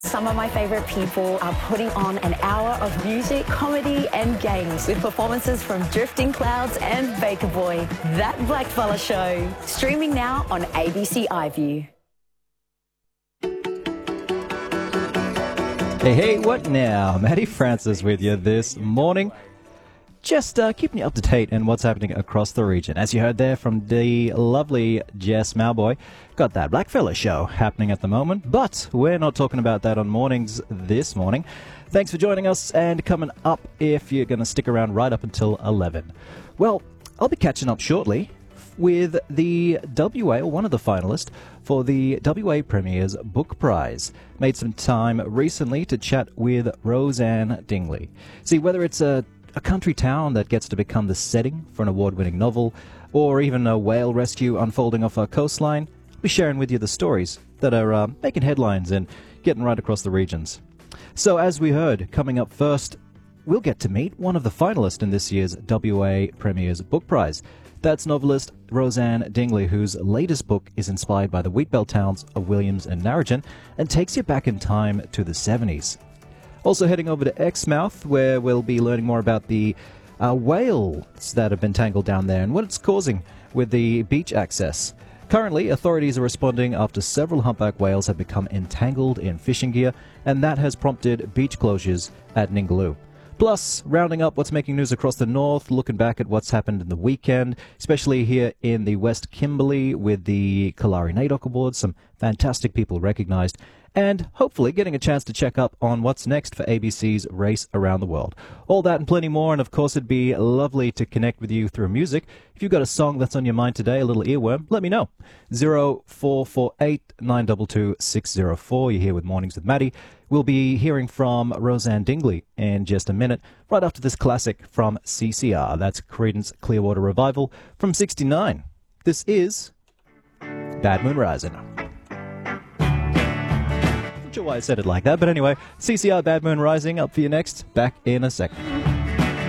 Some of my favourite people are putting on an hour of music, comedy and games with performances from Drifting Clouds and Baker Boy. That Blackfella Show. Streaming now on ABC iView. Hey, what now? Matty Francis with you this morning. Just keeping you up to date on what's happening across the region. As you heard there from the lovely Jess Malboy, got that Blackfella Show happening at the moment, but we're not talking about that on mornings this morning. Thanks for joining us and coming up if you're going to stick around right up until 11. Well, I'll be catching up shortly with the WA, or one of the finalists, for the WA Premier's Book Prize. Made some time recently to chat with Roseanne Dingley. See, whether it's a country town that gets to become the setting for an award-winning novel, or even a whale rescue unfolding off our coastline, I'll be sharing with you the stories that are making headlines and getting right across the regions. So as we heard, coming up first, we'll get to meet one of the finalists in this year's WA Premier's Book Prize. That's novelist Roseanne Dingley, whose latest book is inspired by the wheatbelt towns of Williams and Narrogin and takes you back in time to the 70s. Also heading over to Exmouth, where we'll be learning more about the whales that have been tangled down there and what it's causing with the beach access. Currently, authorities are responding after several humpback whales have become entangled in fishing gear, and that has prompted beach closures at Ningaloo. Plus, rounding up what's making news across the north, looking back at what's happened in the weekend, especially here in the West Kimberley with the Kalari NAIDOC Awards, some fantastic people recognised, and hopefully getting a chance to check up on what's next for ABC's Race Around the World. All that and plenty more, and of course it'd be lovely to connect with you through music. If you've got a song that's on your mind today, a little earworm, let me know. 0448 922 604. You're here with Mornings with Maddie. We'll be hearing from Roseanne Dingley in just a minute, right after this classic from CCR. That's Creedence Clearwater Revival from '69. This is Bad Moon Rising. Not sure why I said it like that, but anyway, CCR Bad Moon Rising up for you next. Back in a second.